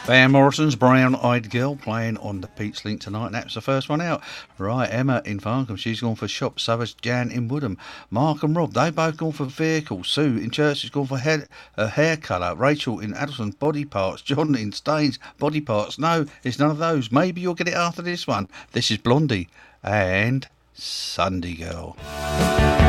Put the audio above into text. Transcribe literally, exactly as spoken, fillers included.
Van Morrison's Brown Eyed Girl playing on the Pete's Link tonight, and that's the first one out. Right, Emma in Farncombe, she's gone for Shop. So has Jan in Woodham. Mark and Rob, they both gone for Vehicle. Sue in Church has gone for hair, uh, hair colour. Rachel in Addleston, Body Parts. John in Staines, Body Parts. No, it's none of those. Maybe you'll get it after this one. This is Blondie and Sunday Girl.